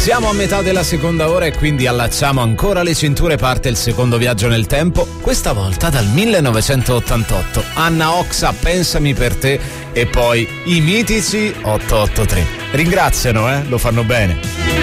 Siamo a metà della seconda ora e quindi allacciamo ancora le cinture, parte il secondo viaggio nel tempo, questa volta dal 1988. Anna Oxa, Pensami per te, e poi i mitici 883. Ringraziano, lo fanno bene.